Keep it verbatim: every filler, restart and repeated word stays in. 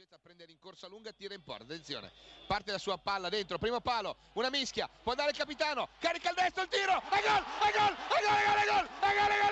a prendere in corsa lunga, tira in porta, attenzione, parte la sua palla dentro, primo palo, una mischia, può andare il capitano, carica il destro, il tiro, e gol, e gol, e gol, e gol, e gol, e gol, e gol,